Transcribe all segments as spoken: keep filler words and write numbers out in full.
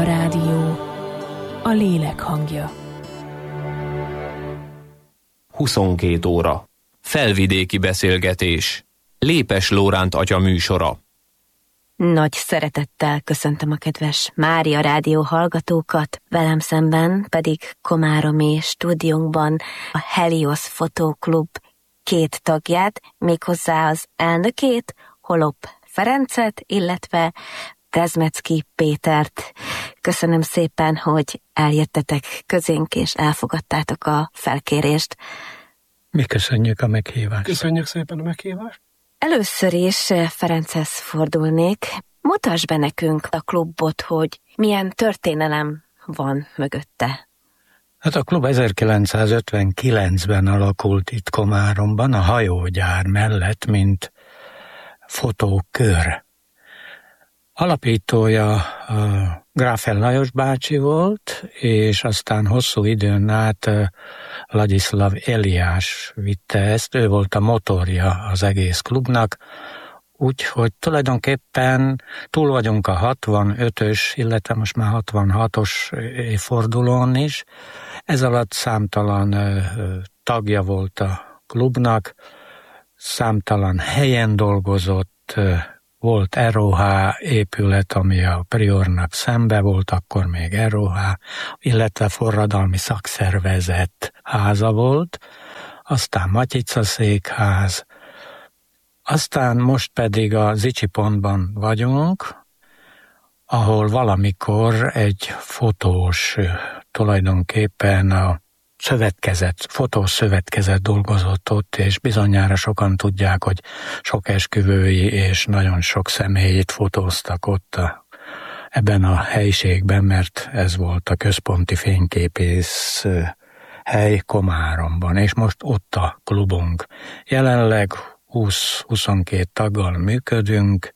Mária Rádió, a lélek hangja. huszonkét óra. Felvidéki beszélgetés. Lépes Lóránt atya műsora. Nagy szeretettel köszöntöm a kedves Mária Rádió hallgatókat, velem szemben pedig komáromi stúdiónkban a Helios Fotóklub két tagját, méghozzá az elnökét, Holop Ferencet, illetve Brezmecki Pétert. Köszönöm szépen, hogy eljöttetek közénk, és elfogadtátok a felkérést. Mi köszönjük a meghívást. Köszönjük szépen a meghívást. Először is Ferenchez fordulnék. Mutasd be nekünk a klubot, hogy milyen történelem van mögötte. Hát a klub ezerkilencszázötvenkilencben alakult itt Komáromban, a hajógyár mellett, mint fotókör. Alapítója a Gráfel Lajos bácsi volt, és aztán hosszú időn át Ladislav Eliás vitte ezt, ő volt a motorja az egész klubnak, úgyhogy tulajdonképpen túl vagyunk a hatvanötös, illetve most már hatvanhatos évfordulón is. Ez alatt számtalan tagja volt a klubnak, számtalan helyen dolgozott, volt er o há épület, ami a Priornak szembe volt, akkor még er o há, illetve forradalmi szakszervezet háza volt, aztán Matyica székház, aztán most pedig a Zichy pontban vagyunk, ahol valamikor egy fotós tulajdonképpen a szövetkezet, fotós szövetkezet dolgozott ott, és bizonyára sokan tudják, hogy sok esküvői és nagyon sok személyit fotóztak ott a, ebben a helyiségben, mert ez volt a központi fényképész hely Komáromban, és most ott a klubunk. Jelenleg húsz-huszonkét taggal működünk.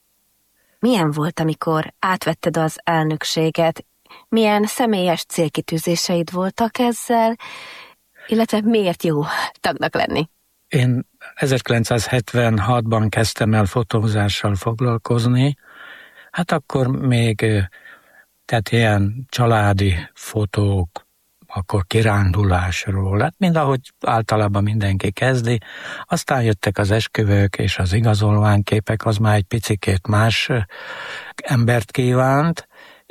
Milyen volt, amikor átvetted az elnökséget? Milyen személyes célkitűzéseid voltak ezzel, illetve miért jó tagnak lenni? Én ezerkilencszázhetvenhatban kezdtem el fotózással foglalkozni, hát akkor még tehát ilyen családi fotók, akkor kirándulásról, hát mind ahogy általában mindenki kezdi, aztán jöttek az esküvők és az igazolványképek, az már egy picikét más embert kívánt,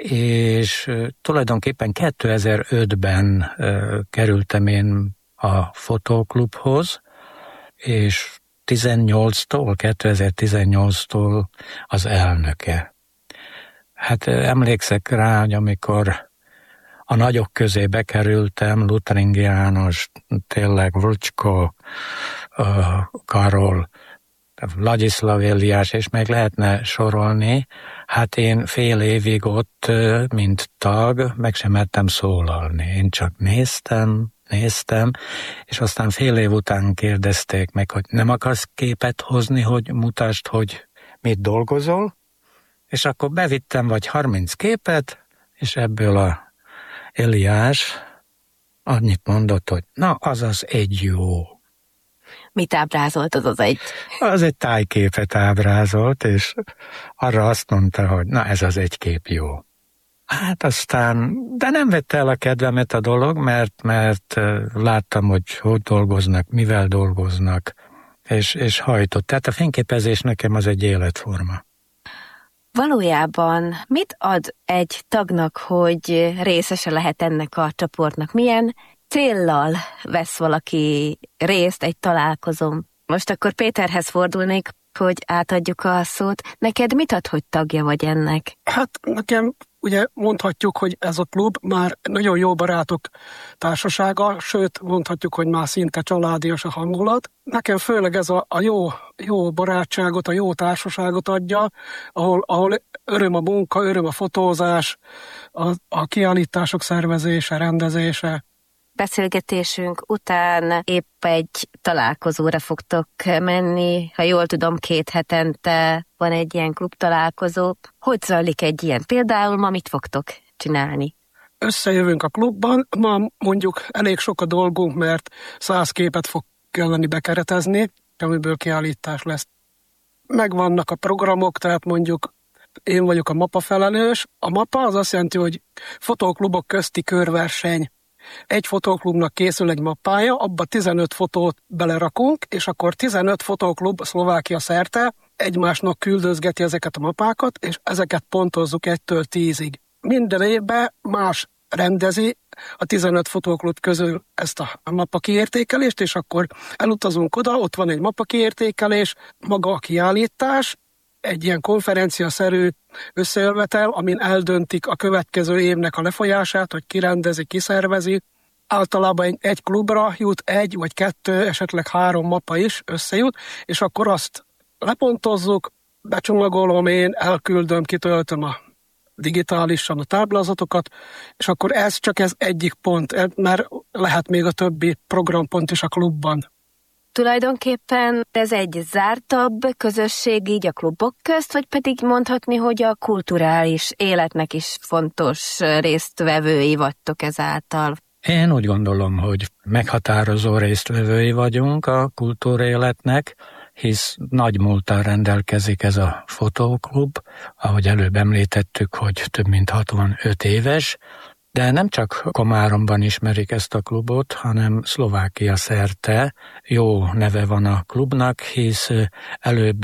és tulajdonképpen kétezer-ötben kerültem én a fotóklubhoz, és tizennyolctól, kétezer-tizennyolctól az elnöke. Hát emlékszek rá, hogy amikor a nagyok közé bekerültem, Lutring János, tényleg Vrcsko, Karol, Ladislav Eliás, és meg lehetne sorolni. Hát én fél évig ott, mint tag, meg sem mertem szólalni. Én csak néztem, néztem, és aztán fél év után kérdezték meg, hogy nem akarsz képet hozni, hogy mutasd, hogy mit dolgozol? És akkor bevittem vagy harminc képet, és ebből a Eliás annyit mondott, hogy na, az az egy jó. Mit ábrázolt az az egy? Az egy tájképet ábrázolt, és arra azt mondta, hogy na, ez az egy kép jó. Hát aztán, de nem vette el a kedvemet a dolog, mert, mert láttam, hogy hogy dolgoznak, mivel dolgoznak, és, és hajtott. Tehát a fényképezés nekem az egy életforma. Valójában mit ad egy tagnak, hogy részese lehet ennek a csoportnak? Milyen céllal vesz valaki részt egy találkozón? Most akkor Péterhez fordulnék, hogy átadjuk a szót. Neked mit ad, hogy tagja vagy ennek? Hát nekem ugye mondhatjuk, hogy ez a klub már nagyon jó barátok társasága, sőt mondhatjuk, hogy már szinte családias a hangulat. Nekem főleg ez a, a jó, jó barátságot, a jó társaságot adja, ahol, ahol öröm a munka, öröm a fotózás, a, a kiállítások szervezése, rendezése. Beszélgetésünk után épp egy találkozóra fogtok menni, ha jól tudom, két hetente van egy ilyen klub találkozó. Hogy zajlik egy ilyen? Például ma mit fogtok csinálni? Összejövünk a klubban, ma mondjuk elég sok a dolgunk, mert száz képet fog kelleni bekeretezni, amiből kiállítás lesz. Megvannak a programok, tehát mondjuk én vagyok a mapa felelős. A mapa az azt jelenti, hogy fotóklubok közti körverseny. Egy fotóklubnak készül egy mappája, abba tizenöt fotót belerakunk, és akkor tizenöt fotóklub Szlovákia szerte egymásnak küldözgeti ezeket a mappákat, és ezeket pontozzuk egytől tízig. Minden évben más rendezi a tizenöt fotóklub közül ezt a mappa kiértékelést, és akkor elutazunk oda, ott van egy mappa kiértékelés, maga a kiállítás, egy ilyen konferenciaszerű összejövetel, amin eldöntik a következő évnek a lefolyását, hogy ki rendezi, ki szervezi. Általában egy klubra jut egy vagy kettő, esetleg három mappa is összejut, és akkor azt lepontozzuk, becsomagolom én, elküldöm, kitöltöm a digitálisan a táblázatokat, és akkor ez csak ez egyik pont, mert lehet még a többi programpont is a klubban. Tulajdonképpen ez egy zártabb közösség így a klubok közt, vagy pedig mondhatni, hogy a kulturális életnek is fontos résztvevői vagytok ezáltal? Én úgy gondolom, hogy meghatározó résztvevői vagyunk a kultúréletnek, hisz nagy múlttal rendelkezik ez a fotóklub, ahogy előbb említettük, hogy több mint hatvanöt éves, de nem csak Komáromban ismerik ezt a klubot, hanem Szlovákia szerte jó neve van a klubnak, hisz előbb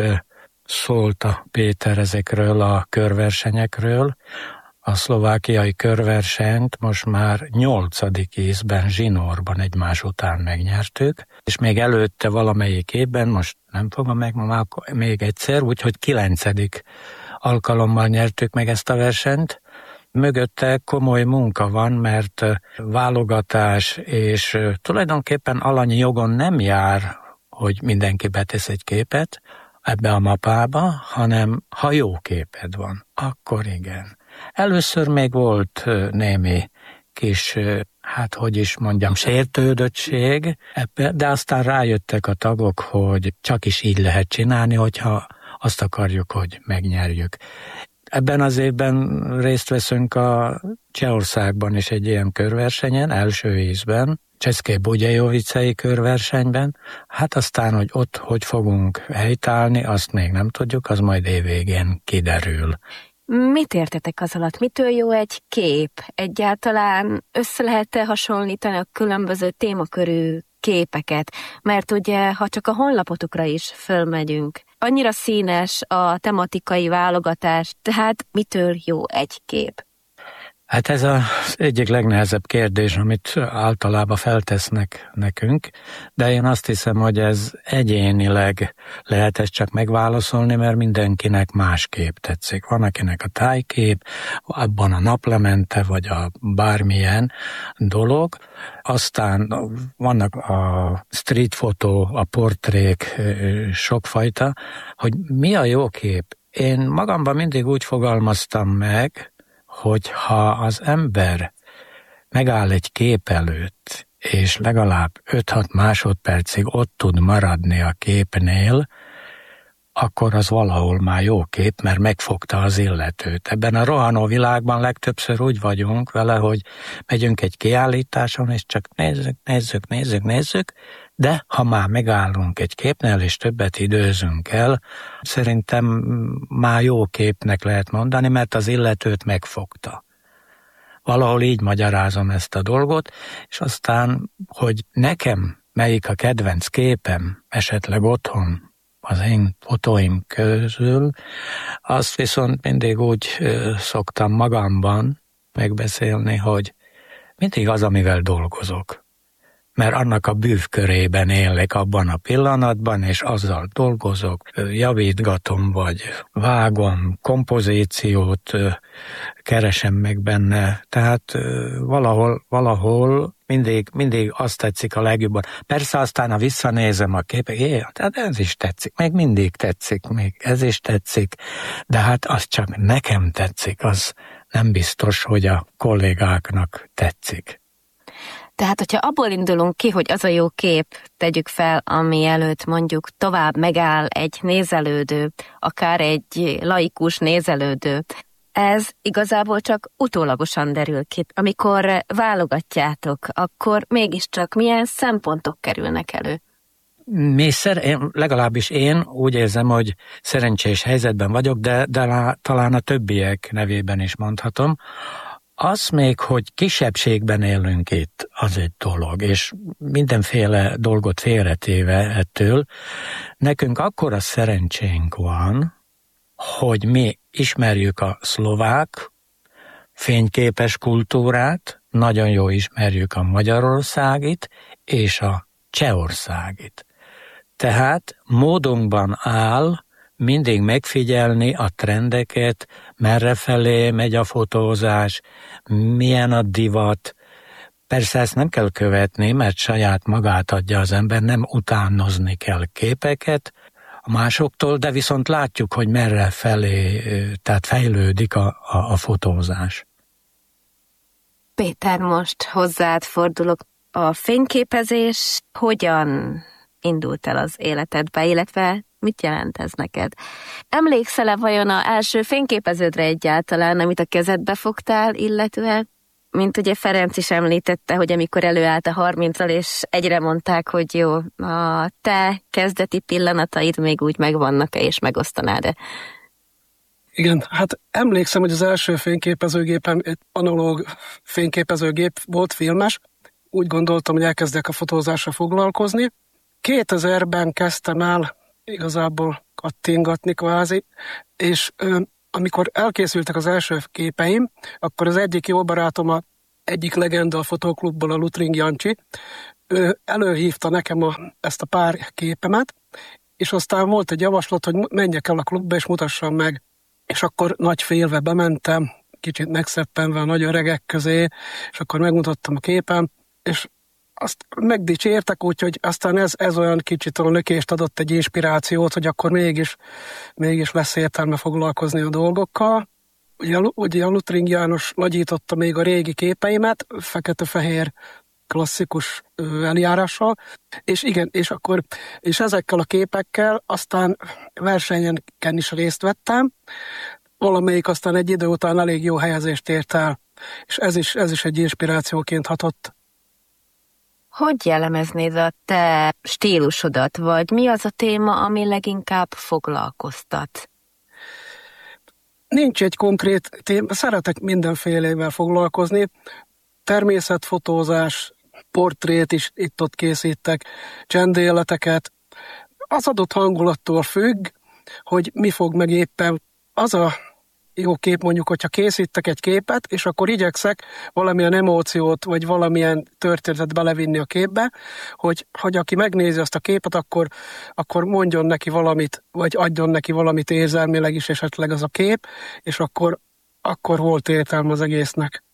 szólt a Péter ezekről a körversenyekről. A szlovákiai körversenyt most már nyolcadik ízben zsinórban egymás után megnyertük, és még előtte valamelyik évben, most nem fogom meg, ma még egyszer, úgyhogy kilencedik alkalommal nyertük meg ezt a versenyt. Mögötte komoly munka van, mert válogatás, és tulajdonképpen alanyi jogon nem jár, hogy mindenki betesz egy képet ebbe a mapába, hanem ha jó képed van, akkor igen. Először még volt némi kis, hát hogy is mondjam, sértődöttség ebbe, de aztán rájöttek a tagok, hogy csak is így lehet csinálni, hogyha azt akarjuk, hogy megnyerjük. Ebben az évben részt veszünk a Csehországban is egy ilyen körversenyen, első ízben, České Budějovicei körversenyben. Hát aztán, hogy ott hogy fogunk helytállni, azt még nem tudjuk, az majd évvégén kiderül. Mit értetek az alatt? Mitől jó egy kép? Egyáltalán össze lehet-e hasonlítani a különböző témakörű képeket? Mert ugye, ha csak a honlapotokra is fölmegyünk, annyira színes a tematikai válogatás, tehát mitől jó egy kép? Hát ez az egyik legnehezebb kérdés, amit általában feltesznek nekünk, de én azt hiszem, hogy ez egyénileg lehet ezt csak megválaszolni, mert mindenkinek más kép tetszik. Van, akinek a tájkép, abban a naplemente, vagy a bármilyen dolog. Aztán vannak a street fotó, a portrék, sokfajta, hogy mi a jó kép. Én magamban mindig úgy fogalmaztam meg, hogy ha az ember megáll egy kép előtt, és legalább öt-hat másodpercig ott tud maradni a képnél, akkor az valahol már jó kép, mert megfogta az illetőt. Ebben a rohanó világban legtöbbször úgy vagyunk vele, hogy megyünk egy kiállításon, és csak nézzük, nézzük, nézzük, nézzük, de ha már megállunk egy képnél, és többet időzünk el, szerintem már jó képnek lehet mondani, mert az illetőt megfogta. Valahol így magyarázom ezt a dolgot, és aztán, hogy nekem melyik a kedvenc képem, esetleg otthon, az én fotóim közül, azt viszont mindig úgy szoktam magamban megbeszélni, hogy mindig az, amivel dolgozok. Mert annak a bűvkörében élek abban a pillanatban, és azzal dolgozok, javítgatom, vagy vágom, kompozíciót keresem meg benne. Tehát valahol, valahol mindig, mindig azt tetszik a legjobban. Persze aztán, ha visszanézem a képet, jé, tehát ez is tetszik, még mindig tetszik, még ez is tetszik, de hát az csak nekem tetszik, az nem biztos, hogy a kollégáknak tetszik. Tehát, hogyha abból indulunk ki, hogy az a jó kép, tegyük fel, ami előtt mondjuk tovább megáll egy nézelődő, akár egy laikus nézelődő, ez igazából csak utólagosan derül ki. Amikor válogatjátok, akkor mégiscsak milyen szempontok kerülnek elő? Mi szer, én, legalábbis én úgy érzem, hogy szerencsés helyzetben vagyok, de, de talán a többiek nevében is mondhatom. Az még, hogy kisebbségben élünk itt, az egy dolog, és mindenféle dolgot félretéve ettől, nekünk akkora szerencsénk van, hogy mi ismerjük a szlovák fényképes kultúrát, nagyon jól ismerjük a magyarországit és a csehországit. Tehát módunkban áll mindig megfigyelni a trendeket, merrefelé megy a fotózás, milyen a divat. Persze ezt nem kell követni, mert saját magát adja az ember, nem utánozni kell képeket a másoktól, de viszont látjuk, hogy merrefelé, tehát fejlődik a, a, a fotózás. Péter, most hozzád fordulok. A fényképezés hogyan indult el az életedbe, illetve mit jelent ez neked? Emlékszel-e vajon az első fényképeződre egyáltalán, amit a kezedbe fogtál, illetve, mint ugye Ferenc is említette, hogy amikor előállt a harminccal, és egyre mondták, hogy jó, a te kezdeti pillanataid még úgy megvannak-e, és megosztanád-e? Igen, hát emlékszem, hogy az első fényképezőgépem egy analóg fényképezőgép volt, filmes. Úgy gondoltam, hogy elkezdek a fotózásra foglalkozni. kétezerben kezdtem el igazából kattingatni kvázi, és ö, amikor elkészültek az első képeim, akkor az egyik jó barátom, a egyik legenda a fotóklubból, a Lutring Jancsi, ő előhívta nekem a, ezt a pár képemet, és aztán volt egy javaslat, hogy menjek el a klubba, és mutassam meg. És akkor nagy félve bementem, kicsit megszeppenve a nagy öregek közé, és akkor megmutattam a képem, és azt megdicsértek, úgyhogy aztán ez, ez olyan kicsit a lökést adott, egy inspirációt, hogy akkor mégis, mégis lesz értelme foglalkozni a dolgokkal. Ugye, ugye a Lutring János nagyította még a régi képeimet, fekete-fehér klasszikus eljárással, és igen, és akkor, és ezekkel a képekkel aztán versenyeken is részt vettem, valamelyik aztán egy idő után elég jó helyezést ért el, és ez is, ez is egy inspirációként hatott. Hogy jellemeznéd a te stílusodat, vagy mi az a téma, ami leginkább foglalkoztat? Nincs egy konkrét téma, szeretek mindenfélével foglalkozni, természetfotózás, portrét is itt-ott készítek, csendéleteket. Az adott hangulattól függ, hogy mi fog meg éppen. Az a jó kép, mondjuk, hogyha készítek egy képet, és akkor igyekszek valamilyen emóciót, vagy valamilyen történetet belevinni a képbe, hogy, hogy aki megnézi azt a képet, akkor, akkor mondjon neki valamit, vagy adjon neki valamit érzelmileg is esetleg az a kép, és akkor, akkor volt értelme az egésznek.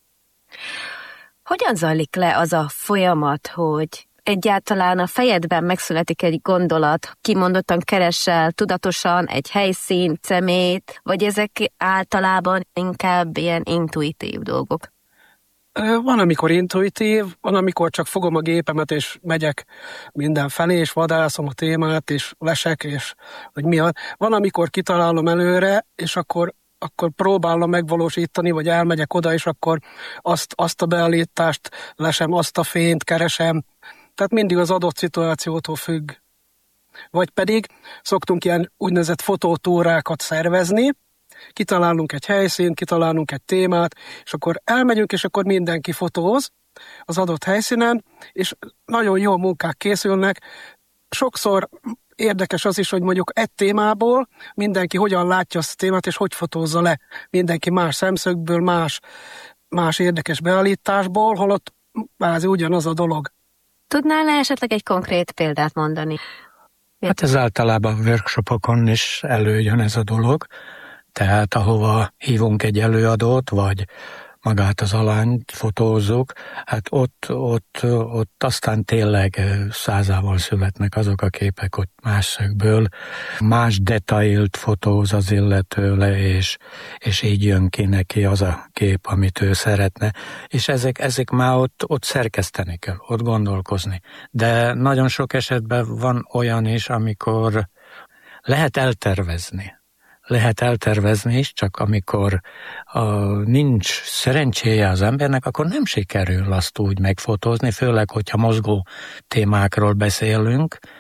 Hogyan zajlik le az a folyamat, hogy egyáltalán a fejedben megszületik egy gondolat, kimondottan keresel tudatosan egy helyszínt, szemét, vagy ezek általában inkább ilyen intuitív dolgok? Van, amikor intuitív, van, amikor csak fogom a gépemet, és megyek mindenfelé, és vadászom a témát, és lesek, és hogy mi a... Van, amikor kitalálom előre, és akkor akkor próbálom megvalósítani, vagy elmegyek oda, és akkor azt, azt a beállítást lesem, azt a fényt keresem. Tehát mindig az adott szituációtól függ. Vagy pedig szoktunk ilyen úgynevezett fotótúrákat szervezni, kitalálunk egy helyszínt, kitalálunk egy témát, és akkor elmegyünk, és akkor mindenki fotóz az adott helyszínen, és nagyon jó munkák készülnek. Sokszor érdekes az is, hogy mondjuk egy témából mindenki hogyan látja azt a témát, és hogy fotózza le. Mindenki más szemszögből, más, más érdekes beállításból, holott bázi ugyanaz a dolog. Tudnál esetleg egy konkrét példát mondani? Hát ez általában workshopokon is előjön ez a dolog, tehát ahova hívunk egy előadót, vagy magát az alányt fotózzuk, hát ott, ott, ott aztán tényleg százával születnek azok a képek, hogy más szögből, más detailt fotóz az illető le, és, és így jön ki neki az a kép, amit ő szeretne, és ezek, ezek már ott, ott szerkeszteni kell, ott gondolkozni. De nagyon sok esetben van olyan is, amikor lehet eltervezni. Lehet eltervezni is, csak amikor a, nincs szerencséje az embernek, akkor nem sikerül azt úgy megfotózni, főleg, hogyha mozgó témákról beszélünk,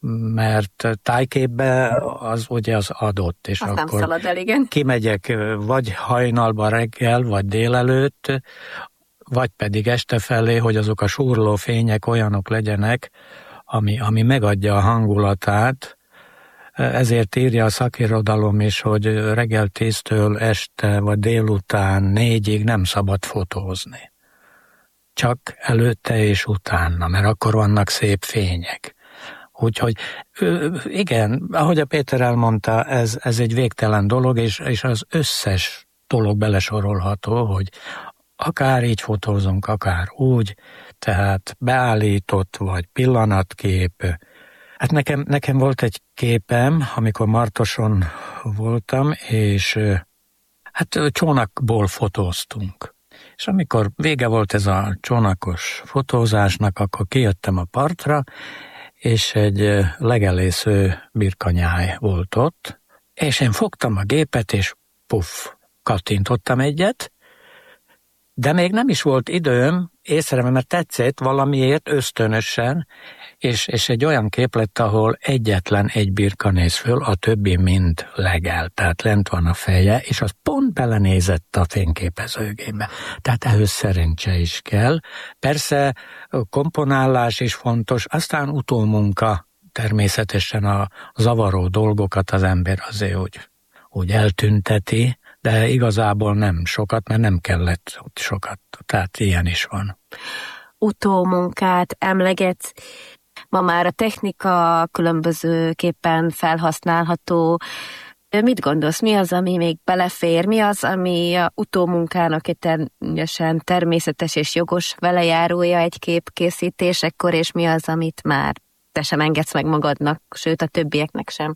mert tájképbe az ugye az adott, és azt akkor nem szalad el, igen. Kimegyek vagy hajnalba reggel, vagy délelőtt, vagy pedig este felé, hogy azok a súrló fények olyanok legyenek, ami, ami megadja a hangulatát. Ezért írja a szakirodalom is, hogy reggel tíztől este vagy délután négyig nem szabad fotózni. Csak előtte és utána, mert akkor vannak szép fények. Úgyhogy igen, ahogy a Péter elmondta, ez, ez egy végtelen dolog, és, és az összes dolog belesorolható, hogy akár így fotózunk, akár úgy, tehát beállított vagy pillanatkép. Hát nekem, nekem volt egy képem, amikor Martoson voltam, és hát csónakból fotóztunk. És amikor vége volt ez a csónakos fotózásnak, akkor kijöttem a partra, és egy legelésző birkanyáj volt ott, és én fogtam a gépet, és puff, kattintottam egyet, de még nem is volt időm észrevenni, mert tetszett valamiért ösztönösen, és, és egy olyan kép lett, ahol egyetlen egy birka néz föl, a többi mind legel, tehát lent van a feje, és az pont belenézett a fényképezőgébe. Tehát ehhez szerencse is kell. Persze komponálás is fontos, aztán utómunka, természetesen a zavaró dolgokat az ember azért úgy, úgy eltünteti, de igazából nem sokat, mert nem kellett ott sokat, tehát ilyen is van. Utómunkát emlegetsz, ma már a technika különbözőképpen felhasználható. Mit gondolsz, mi az, ami még belefér, mi az, ami a utómunkának egy teljesen természetes és jogos velejárója egy kép készítésekor, és mi az, amit már te sem engedsz meg magadnak, sőt a többieknek sem?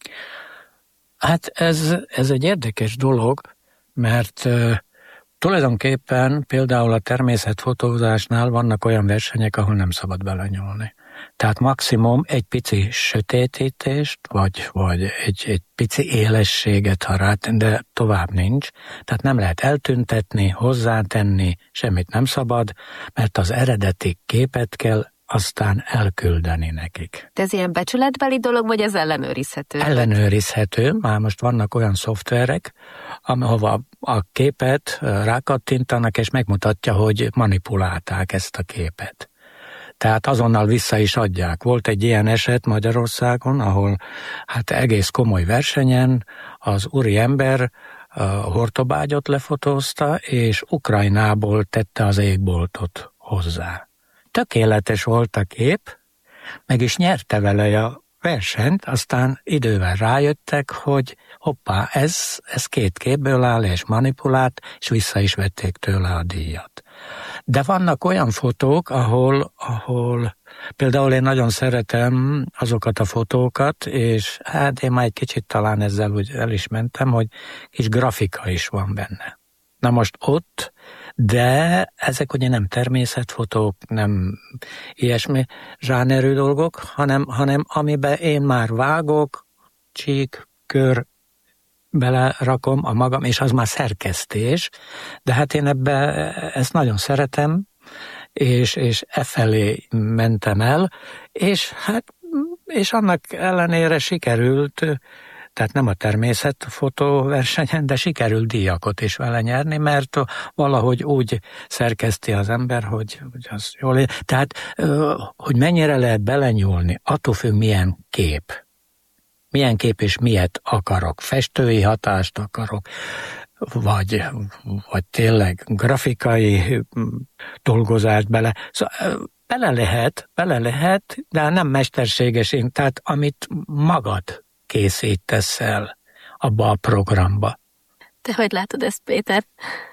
Hát ez, ez egy érdekes dolog, mert uh, tulajdonképpen például a természetfotózásnál vannak olyan versenyek, ahol nem szabad belenyúlni. Tehát maximum egy pici sötétítést, vagy, vagy egy, egy pici élességet, ha rát, de tovább nincs. Tehát nem lehet eltüntetni, hozzátenni, semmit nem szabad, mert az eredeti képet kell aztán elküldeni nekik. De ez ilyen becsületbeli dolog, vagy ez ellenőrizhető? Ellenőrizhető, már most vannak olyan szoftverek, ahova a képet rákattintanak, és megmutatja, hogy manipulálták ezt a képet. Tehát azonnal vissza is adják. Volt egy ilyen eset Magyarországon, ahol hát egész komoly versenyen az úri ember a Hortobágyot lefotózta, és Ukrajnából tette az égboltot hozzá. Tökéletes volt a kép, meg is nyerte vele a versenyt, aztán idővel rájöttek, hogy hoppá, ez, ez két képből áll és manipulált, és vissza is vették tőle a díjat. De vannak olyan fotók, ahol, ahol például én nagyon szeretem azokat a fotókat, és hát én már egy kicsit talán ezzel úgy el is mentem, hogy kis grafika is van benne. Na most ott, de ezek ugye nem természetfotók, nem ilyesmi zsánerű dolgok, hanem, hanem amiben én már vágok, csík, kör, belerakom a magam, és az már szerkesztés, de hát én ebbe ezt nagyon szeretem, és, és e felé mentem el, és hát, és annak ellenére sikerült, tehát nem a természetfotó versenyen, de sikerült díjakat is vele nyerni, mert valahogy úgy szerkeszti az ember, hogy, hogy az jól ér. Tehát, hogy mennyire lehet belenyúlni, attól függ, milyen kép. Milyen kép és milyet akarok. Festői hatást akarok, vagy, vagy tényleg grafikai dolgozást bele. Szóval bele lehet, bele lehet, de nem mesterséges, tehát amit magad készítesz el abba a programba. Te hogy látod ezt, Péter?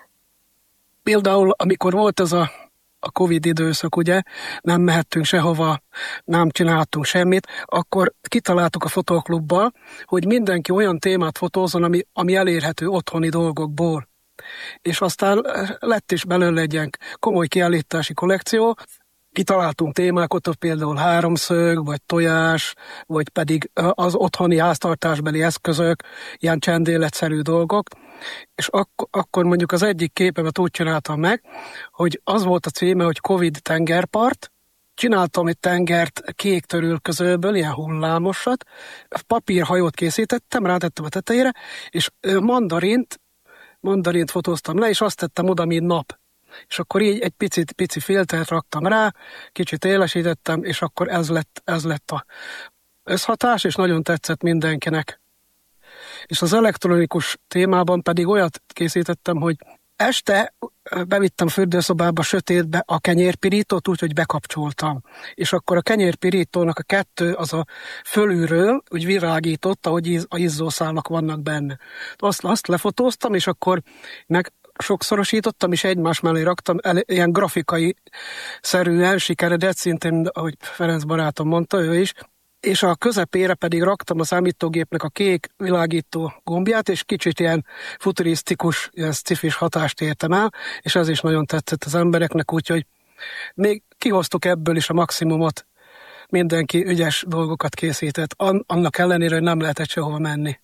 Például, amikor volt ez a, a Covid időszak, ugye, nem mehettünk sehova, nem csináltunk semmit, akkor kitaláltuk a fotóklubbal, hogy mindenki olyan témát fotózzon, ami, ami elérhető otthoni dolgokból. És aztán lett is belőle egy ilyen komoly kiállítási kollekció. Kitaláltunk témákat, ott például háromszög, vagy tojás, vagy pedig az otthoni háztartásbeli eszközök, ilyen csendéletszerű dolgok, és ak- akkor mondjuk az egyik képemet úgy csináltam meg, hogy az volt a címe, hogy Covid tengerpart, csináltam egy tengert kék törülközőből, ilyen hullámosat, papírhajót készítettem, rátettem a tetejére, és mandarint, mandarint fotóztam le, és azt tettem oda, mint nap. És akkor így egy picit, pici filtert raktam rá, kicsit élesítettem, és akkor ez lett, ez lett a összhatás, és nagyon tetszett mindenkinek. És az elektronikus témában pedig olyat készítettem, hogy este bevittem a fürdőszobába sötétbe a kenyérpirítót, úgyhogy bekapcsoltam. És akkor a kenyérpirítónak a kettő az a fölülről úgy virágított, ahogy a izzószálak vannak benne. Azt, azt lefotóztam, és akkor meg sokszorosítottam, és egymás mellé raktam, el, ilyen grafikai szerűen sikeredett, szintén, ahogy Ferenc barátom mondta, ő is, és a közepére pedig raktam a számítógépnek a kék világító gombját, és kicsit ilyen futurisztikus, ilyen sci-fis hatást értem el, és ez is nagyon tetszett az embereknek, úgyhogy még kihoztuk ebből is a maximumot, mindenki ügyes dolgokat készített, annak ellenére, hogy nem lehetett sehova menni.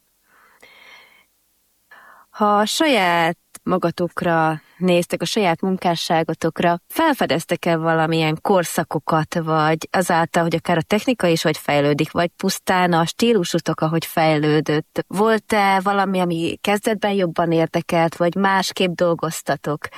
Ha a saját magatokra néztek, a saját munkásságotokra, felfedeztek-e valamilyen korszakokat, vagy azáltal, hogy akár a technika is hogy fejlődik, vagy pusztán a stílusutok, ahogy fejlődött? Volt-e valami, ami kezdetben jobban érdekelt, vagy másképp dolgoztatok?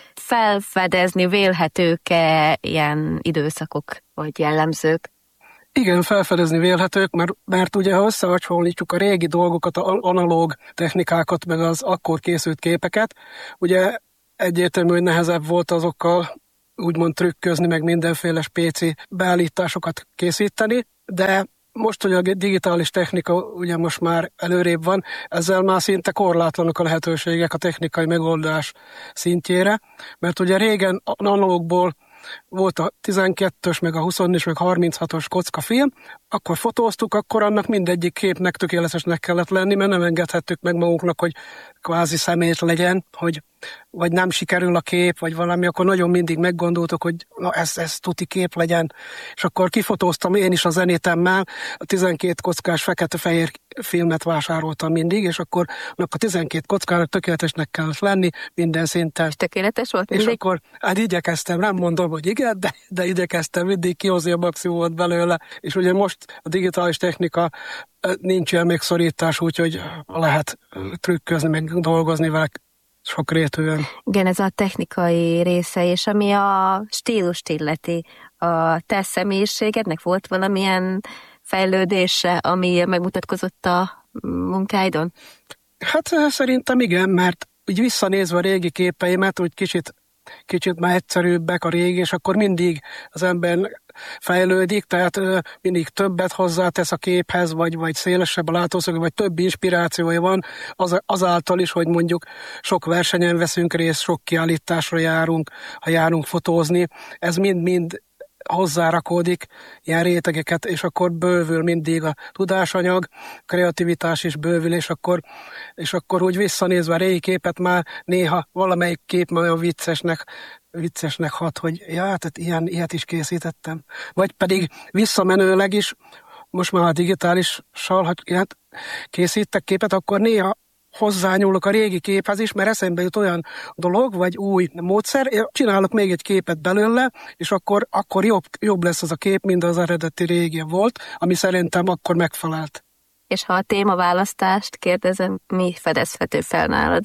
Felfedezni vélhetők-e ilyen időszakok, vagy jellemzők? Igen, felfedezni vélhetők, mert, mert ugye ha összehasonlítjuk a régi dolgokat, az analóg technikákat, meg az akkor készült képeket, ugye egyértelmű, hogy nehezebb volt azokkal úgymond trükközni, meg mindenféle spéci beállításokat készíteni, de most, hogy a digitális technika ugye most már előrébb van, ezzel már szinte korlátlanok a lehetőségek a technikai megoldás szintjére, mert ugye régen analógból volt a tizenkettős, meg a huszonnégyes, meg harminchatos kockafilm, akkor fotóztuk, akkor annak mindegyik képnek tökéletesnek kellett lenni, mert nem engedhettük meg magunknak, hogy kvázi szemét legyen, hogy vagy nem sikerül a kép, vagy valami, akkor nagyon mindig meggondoltuk, hogy na ez, ez tuti kép legyen. És akkor kifotóztam én is a zenétemmel, a tizenkét kockás fekete-fehér filmet vásároltam mindig, és akkor a tizenkét kockának tökéletesnek kellett lenni minden szinten. És tökéletes volt És mindig? akkor hát igyekeztem, nem mondom, hogy igen, de, de igyekeztem mindig kihozni a maximumot belőle. És ugye most a digitális technika nincs ilyen megszorítás, úgyhogy lehet trükközni, meg dolgozni vele sokrétűen. Igen, ez a technikai része, és ami a stílust illeti, a te személyiségednek volt valamilyen fejlődése, ami megmutatkozott a munkáidon? Hát szerintem igen, mert úgy visszanézve a régi képeimet, úgy kicsit kicsit már egyszerűbbek a régi, és akkor mindig az ember fejlődik, tehát mindig többet hozzátesz a képhez, vagy, vagy szélesebb a látószög, vagy több inspirációja van, az, azáltal is, hogy mondjuk sok versenyen veszünk részt, sok kiállításra járunk, ha járunk fotózni, ez mind-mind hozzárakódik ilyen rétegeket, és akkor bővül mindig a tudásanyag, a kreativitás is bővül, és akkor, és akkor úgy visszanézve a régi képet már néha valamelyik kép már olyan viccesnek, viccesnek hat, hogy ja, tehát ilyen, ilyet is készítettem. Vagy pedig visszamenőleg is, most már a digitálissal, ha ilyet készítek képet, akkor néha hozzányúlok a régi képhez is, mert eszembe jut olyan dolog, vagy új módszer, én csinálok még egy képet belőle, és akkor, akkor jobb, jobb lesz az a kép, mint az eredeti régi volt, ami szerintem akkor megfelelt. És ha a témaválasztást kérdezem, mi fedezhető fel nálad?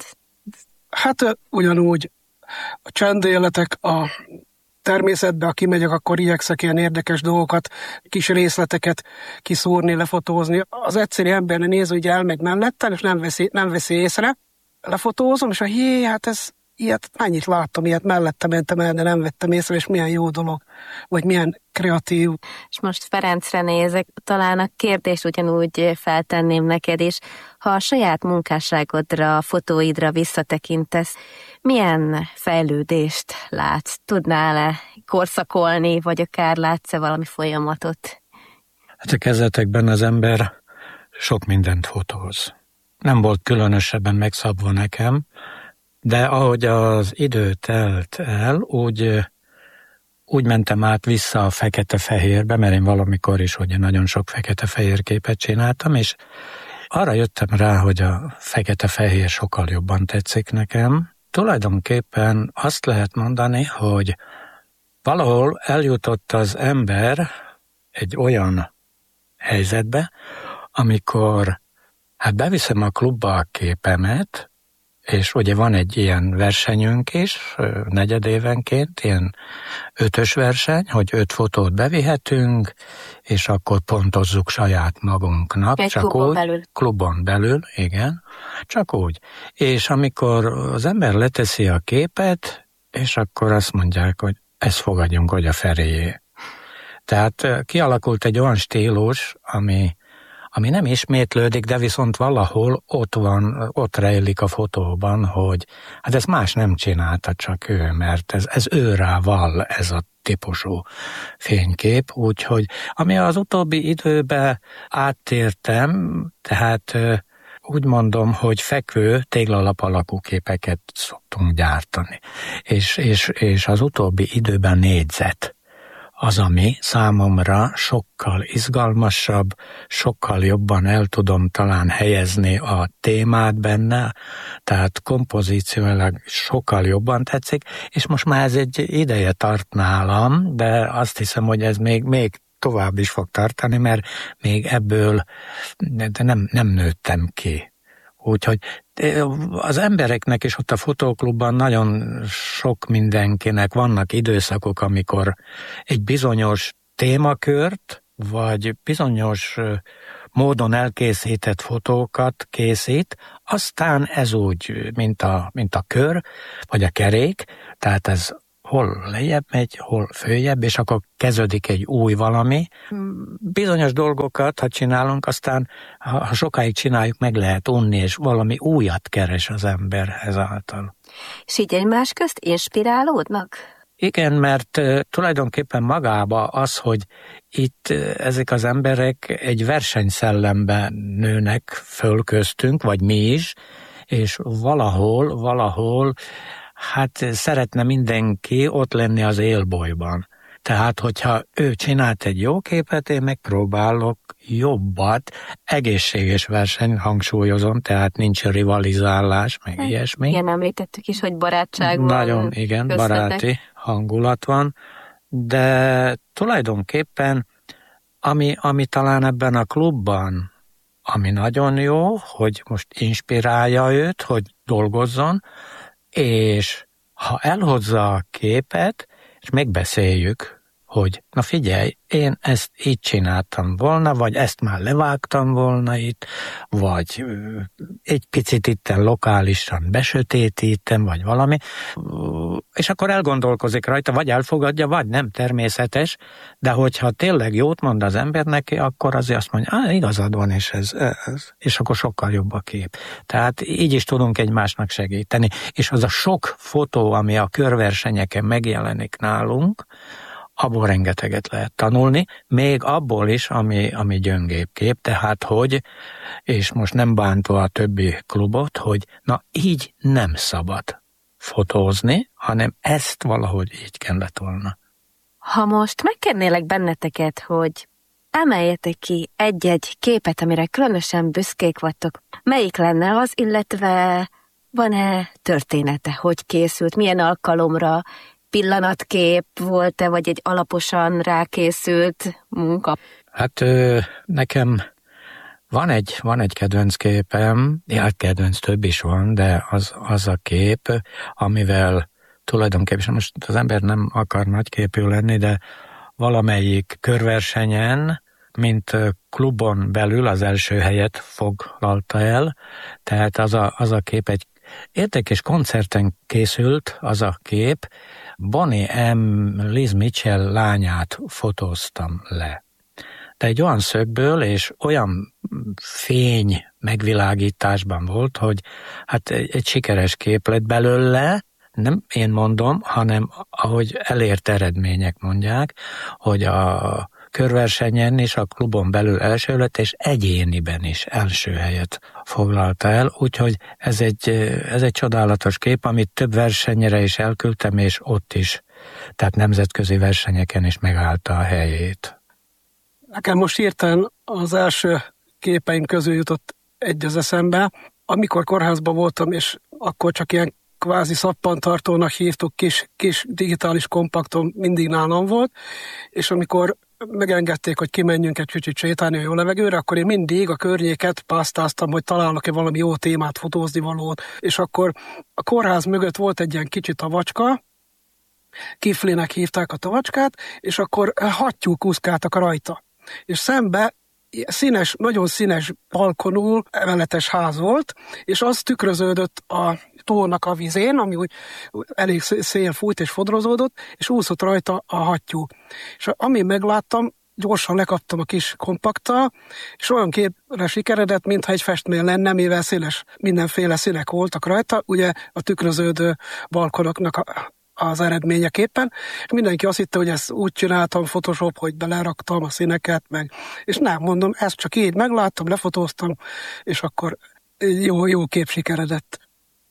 Hát ugyanúgy a csendéletek, a természetbe, ha kimegyek, akkor igyekszek ilyen érdekes dolgokat, kis részleteket kiszúrni, lefotózni. Az egyszerű ember néz, hogy elmegy mellettem, és nem veszi, nem veszi észre. Lefotózom, és a jé, hát ez ilyet, mennyit láttam, ilyet mellettem mentem el, de nem vettem észre, és milyen jó dolog, vagy milyen kreatív. És most Ferencre nézek, talán a kérdést ugyanúgy feltenném neked is. Ha a saját munkásságodra, a fotóidra visszatekintesz, milyen fejlődést látsz? Tudnál-e korszakolni, vagy akár látsz-e valami folyamatot? Hát a kezdetekben az ember sok mindent fotóz. Nem volt különösebben megszabva nekem, de ahogy az idő telt el, úgy, úgy mentem át vissza a fekete-fehérbe, mert én valamikor is ugye nagyon sok fekete-fehér képet csináltam, és arra jöttem rá, hogy a fekete-fehér sokkal jobban tetszik nekem. Tulajdonképpen azt lehet mondani, hogy valahol eljutott az ember egy olyan helyzetbe, amikor hát beviszem a klubba a képemet, és ugye van egy ilyen versenyünk is, negyedévenként, ilyen ötös verseny, hogy öt fotót bevihetünk, és akkor pontozzuk saját magunknak. Egy csak klubon úgy, belül. Klubon belül, igen, csak úgy. És amikor az ember leteszi a képet, és akkor azt mondják, hogy ezt fogadjunk, hogy a Feréjé. Tehát kialakult egy olyan stílus, ami ami nem ismétlődik, de viszont valahol ott van, ott rejlik a fotóban, hogy hát ez más nem csinálta, csak ő, mert ez, ez őrá vall, ez a típusú fénykép, úgyhogy ami az utóbbi időben áttértem, tehát úgy mondom, hogy fekvő téglalap alakú képeket szoktunk gyártani, és, és, és az utóbbi időben négyzet az, ami számomra sokkal izgalmasabb, sokkal jobban el tudom talán helyezni a témát benne, tehát kompozícióilag sokkal jobban tetszik, és most már ez egy ideje tart nálam, de azt hiszem, hogy ez még, még tovább is fog tartani, mert még ebből de nem, nem nőttem ki. Úgyhogy az embereknek is ott a fotóklubban nagyon sok mindenkinek vannak időszakok, amikor egy bizonyos témakört, vagy bizonyos módon elkészített fotókat készít, aztán ez úgy, mint a, mint a kör, vagy a kerék, tehát ez hol lejjebb megy, hol följebb, és akkor kezdődik egy új valami. Bizonyos dolgokat, ha csinálunk, aztán ha sokáig csináljuk, meg lehet unni, és valami újat keres az ember ezáltal. És így egymás közt inspirálódnak? Igen, mert uh, tulajdonképpen magába az, hogy itt uh, ezek az emberek egy versenyszellemben nőnek föl köztünk, vagy mi is, és valahol, valahol hát szeretne mindenki ott lenni az élbolyban. Tehát, hogyha ő csinált egy jó képet, én megpróbálok jobbat, egészséges verseny, hangsúlyozom, tehát nincs rivalizálás, meg hát, ilyesmi. Igen, említettük is, hogy barátság van. Nagyon, igen, köztetek. Baráti hangulat van, de tulajdonképpen, ami, ami talán ebben a klubban, ami nagyon jó, hogy most inspirálja őt, hogy dolgozzon, és ha elhozza a képet, és megbeszéljük, hogy na figyelj, én ezt így csináltam volna, vagy ezt már levágtam volna itt, vagy egy picit itten lokálisan besötétítem, vagy valami, és akkor elgondolkozik rajta, vagy elfogadja, vagy nem, természetes, de hogyha tényleg jót mond az ember neki, akkor azért azt mondja, ah, igazad van, és ez, ez, és akkor sokkal jobb a kép. Tehát így is tudunk egymásnak segíteni, és az a sok fotó, ami a körversenyeken megjelenik nálunk, abból rengeteget lehet tanulni, még abból is, ami, ami gyöngébb kép, tehát hogy, és most nem bántva a többi klubot, hogy na így nem szabad fotózni, hanem ezt valahogy így kellett volna. Ha most megkérnélek benneteket, hogy emeljetek ki egy-egy képet, amire különösen büszkék vagytok, melyik lenne az, illetve van-e története, hogy készült, milyen alkalomra, pillanatkép volt-e, vagy egy alaposan rákészült munka? Hát nekem van egy, van egy kedvenc képem, ja, kedvenc több is van, de az, az a kép, amivel tulajdonképpen most az ember nem akar nagyképű lenni, de valamelyik körversenyen, mint klubon belül az első helyet foglalta el, tehát az a, az a kép egy érdekes koncerten készült, az a kép, Bonnie M. Liz Mitchell lányát fotóztam le. De egy olyan szögből és olyan fény megvilágításban volt, hogy hát egy, egy sikeres kép lett belőle, nem én mondom, hanem ahogy elért eredmények mondják, hogy a körversenyen és a klubon belül első lett, és egyéniben is első helyet foglalta el, úgyhogy ez egy, ez egy csodálatos kép, amit több versenyre is elküldtem, és ott is, tehát nemzetközi versenyeken is megállta a helyét. Nekem most hirtelen az első képeim közül jutott egy az eszembe. Amikor kórházban voltam, és akkor csak ilyen kvázi szappantartónak hívtuk, kis, kis digitális kompaktom mindig nálam volt, és amikor megengedték, hogy kimenjünk egy kicsit sétálni a jó levegőre, akkor én mindig a környéket pásztáztam, hogy találok-e valami jó témát, fotózni valót, és akkor a kórház mögött volt egy ilyen kicsi tavacska, Kiflinek hívták a tavacskát, és akkor hattyúk úszkáltak rajta. És szembe színes, nagyon színes balkonú emeletes ház volt, és az tükröződött a tónak a vizén, ami úgy elég szél fújt és fodrozódott, és úszott rajta a hattyú. És ami megláttam, gyorsan lekaptam a kis kompaktal, és olyan képre sikeredett, mintha egy festmény lenne, mivel színes, mindenféle színek voltak rajta, ugye a tükröződő balkonoknak a az eredményeképpen. Mindenki azt hitte, hogy ezt úgy csináltam Photoshop, hogy beleraktam a színeket, meg, és nem, mondom, ezt csak így megláttam, lefotóztam, és akkor jó, jó kép sikeredett.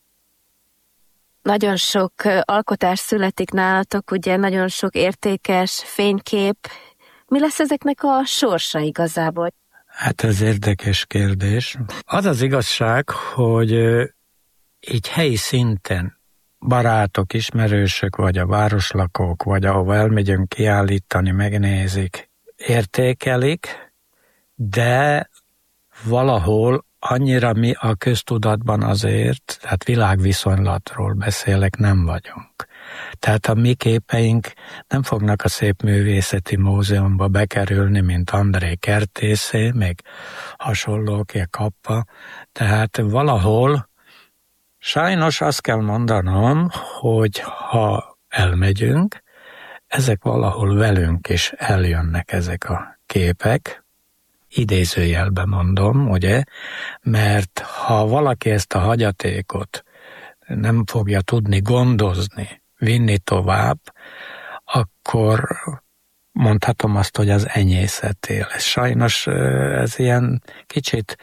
Nagyon sok alkotás születik nálatok, ugye nagyon sok értékes fénykép. Mi lesz ezeknek a sorsa igazából? Hát ez érdekes kérdés. Az az igazság, hogy így helyi szinten barátok, ismerősök, vagy a városlakók, vagy ahova elmegyünk kiállítani, megnézik, értékelik, de valahol annyira mi a köztudatban azért, tehát világviszonylatról beszélek, nem vagyunk. Tehát a mi képeink nem fognak a Szép Művészeti Múzeumba bekerülni, mint André Kertészé, még hasonlók, ilyen Kappa. Tehát valahol sajnos azt kell mondanom, hogy ha elmegyünk, ezek valahol velünk is eljönnek ezek a képek, idézőjelben mondom, ugye, mert ha valaki ezt a hagyatékot nem fogja tudni gondozni, vinni tovább, akkor mondhatom azt, hogy az enyészeté lesz. Sajnos ez ilyen kicsit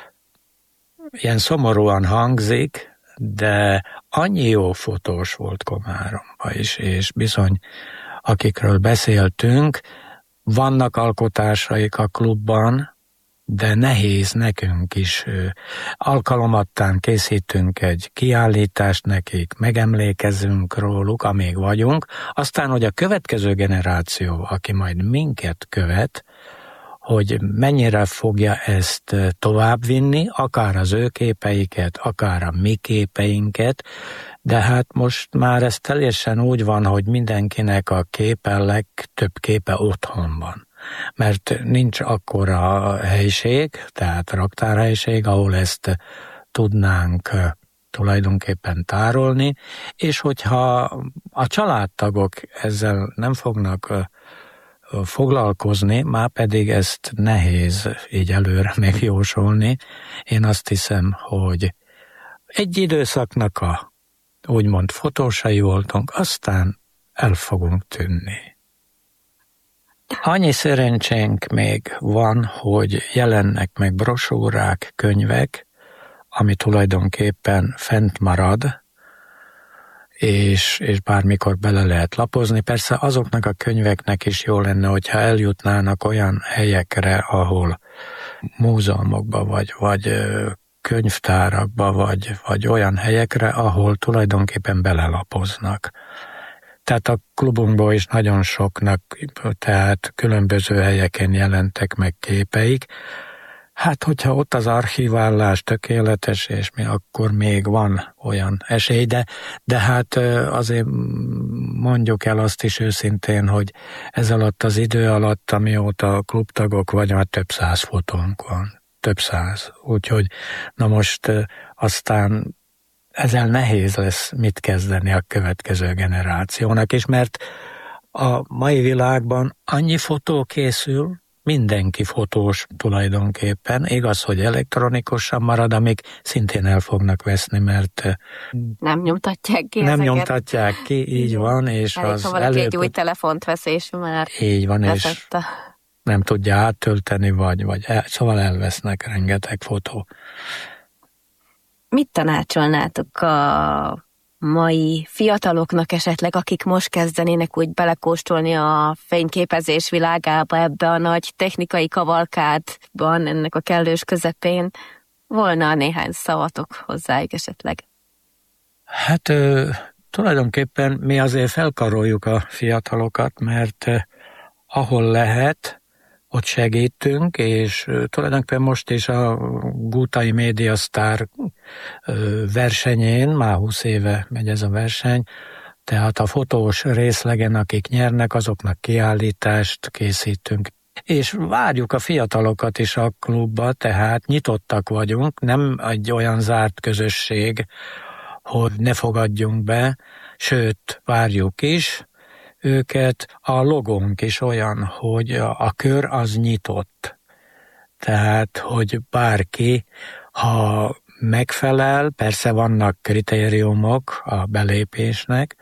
ilyen szomorúan hangzik, de annyi jó fotós volt Komáromban is, és bizony, akikről beszéltünk, vannak alkotásaik a klubban, de nehéz nekünk is. Alkalomattán készítünk egy kiállítást nekik, megemlékezünk róluk, amíg vagyunk, aztán, hogy a következő generáció, aki majd minket követ, hogy mennyire fogja ezt továbbvinni, akár az ő képeiket, akár a mi képeinket, de hát most már ez teljesen úgy van, hogy mindenkinek a képe legtöbb képe otthon van. Mert nincs akkora helység, tehát raktárhelység, ahol ezt tudnánk tulajdonképpen tárolni, és hogyha a családtagok ezzel nem fognak foglalkozni, már pedig ezt nehéz így előre megjósolni. Én azt hiszem, hogy egy időszaknak a úgymond fotósai voltunk, aztán el fogunk tűnni. Annyi szerencsénk még van, hogy jelennek meg brosúrák, könyvek, ami tulajdonképpen fent marad, és, és bármikor bele lehet lapozni. Persze azoknak a könyveknek is jó lenne, hogyha eljutnának olyan helyekre, ahol múzeumokba, vagy, vagy könyvtárakba, vagy, vagy olyan helyekre, ahol tulajdonképpen belelapoznak. Tehát a klubunkból is nagyon soknak, tehát különböző helyeken jelentek meg képeik. Hát, hogyha ott az archiválás tökéletes, és mi, akkor még van olyan esély, de, de hát azért mondjuk el azt is őszintén, hogy ez alatt az idő alatt, amióta klubtagok vagy, már több száz fotónk van. Több száz. Úgyhogy, na most aztán ezzel nehéz lesz mit kezdeni a következő generációnak is, mert a mai világban annyi fotó készül, mindenki fotós tulajdonképpen, igaz, hogy elektronikusan marad, amik szintén el fognak veszni, mert nem nyomtatják ki nem ezeket. nyomtatják ki, így van, és elég, az ha valaki előbb... egy új telefont vesz, és már így van, és a... nem tudja áttölteni, vagy, vagy el, szóval elvesznek rengeteg fotó. Mit tanácsolnátok a mai fiataloknak esetleg, akik most kezdenének úgy belekóstolni a fényképezés világába, ebbe a nagy technikai kavalkádban, ennek a kellős közepén? Volna néhány szavatok hozzájuk esetleg? Hát ö, tulajdonképpen mi azért felkaroljuk a fiatalokat, mert ö, ahol lehet, ott segítünk, és ö, tulajdonképpen most is a Gutai Média Sztár ö, versenyén, már húsz éve megy ez a verseny, tehát a fotós részlegen, akik nyernek, azoknak kiállítást készítünk. És várjuk a fiatalokat is a klubba, tehát nyitottak vagyunk, nem egy olyan zárt közösség, hogy ne fogadjunk be, sőt, várjuk is őket. A logónk is olyan, hogy a kör az nyitott. Tehát, hogy bárki, ha megfelel, persze vannak kritériumok a belépésnek,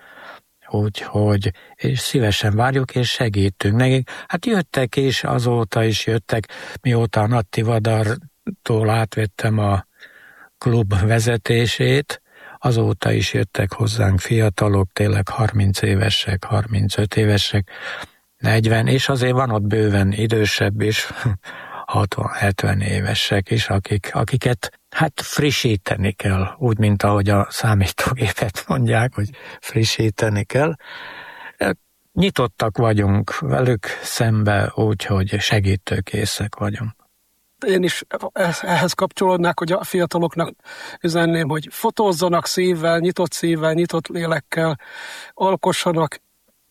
úgyhogy és szívesen várjuk és segítünk nekik. Hát jöttek is, azóta is jöttek, mióta a Natti Vadartól átvettem a klub vezetését, azóta is jöttek hozzánk fiatalok, tényleg harminc évesek, harmincöt évesek, negyven, és azért van ott bőven idősebb is, hatvan-hetven évesek is, akik, akiket hát frissíteni kell, úgy, mint ahogy a számítógépet mondják, hogy frissíteni kell. Nyitottak vagyunk velük szembe, úgyhogy segítőkészek vagyunk. Én is ehhez kapcsolódnák, hogy a fiataloknak üzenném, hogy fotózzanak szívvel, nyitott szívvel, nyitott lélekkel, alkossanak,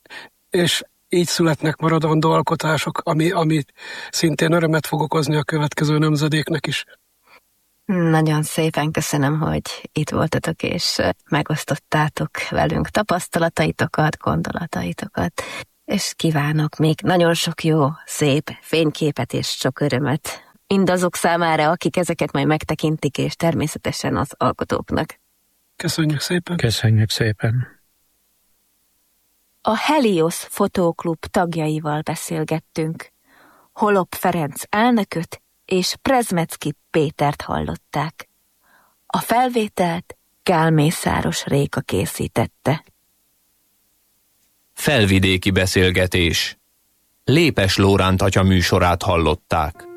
és így születnek maradandó alkotások, ami, ami szintén örömet fog okozni a következő nemzedéknek is. Nagyon szépen köszönöm, hogy itt voltatok, és megosztottátok velünk tapasztalataitokat, gondolataitokat, és kívánok még nagyon sok jó, szép fényképet és sok örömet mindazok számára, akik ezeket majd megtekintik, és természetesen az alkotóknak. Köszönjük szépen! Köszönjük szépen! A Helios Fotóklub tagjaival beszélgettünk. Holop Ferenc elnököt és Prezmecki Pétert hallották. A felvételt Gál-Mészáros Réka készítette. Felvidéki beszélgetés. Lépes Lóránt atya műsorát hallották.